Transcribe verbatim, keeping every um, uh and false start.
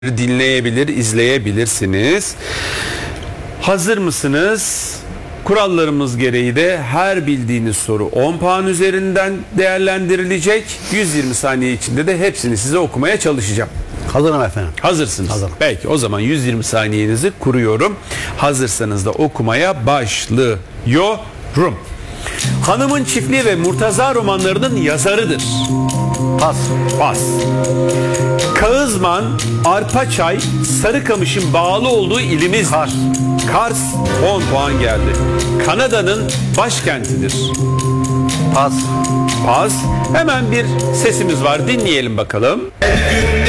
dinleyebilir, izleyebilirsiniz. Hazır mısınız? Kurallarımız gereği de her bildiğiniz soru on puan üzerinden değerlendirilecek. yüz yirmi saniye içinde de hepsini size okumaya çalışacağım. Hazırım efendim. Hazırsınız. Hazırım. Peki o zaman yüz yirmi saniyenizi kuruyorum. Hazırsanız da okumaya başlıyorum. Hanımın Çiftliği ve Murtaza romanlarının yazarıdır. Pas. Pas. Kağızman, Arpaçay, Sarıkamış'ın bağlı olduğu ilimiz. Kars. Kars on puan geldi. Kanada'nın başkentidir. Pas. Pas. Hemen bir sesimiz var. Dinleyelim bakalım. Her günde